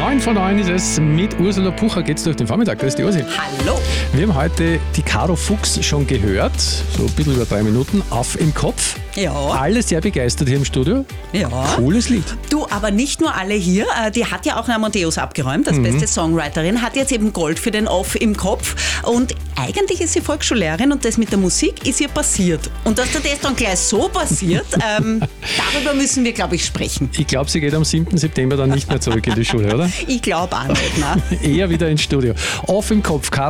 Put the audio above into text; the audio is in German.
9:09 ist es. Mit Ursula Pucher geht's durch den Vormittag. Da ist die Ursi. Hallo. Wir haben heute die Caro Fuchs schon gehört. So ein bisschen über 3 Minuten. Auf im Kopf. Ja. Alle sehr begeistert hier im Studio. Ja. Cooles Lied. Du, aber nicht nur alle hier. Die hat ja auch eine Amadeus abgeräumt, als beste Songwriterin. Hat jetzt eben Gold für den Off im Kopf. Und eigentlich ist sie Volksschullehrerin und das mit der Musik ist ihr passiert. Und dass dir das dann gleich so passiert, darüber müssen wir, glaube ich, sprechen. Ich glaube, sie geht am 7. September dann nicht mehr zurück in die Schule, oder? Ich glaube auch nicht, ne? Eher wieder ins Studio. Auf im Kopf. Caro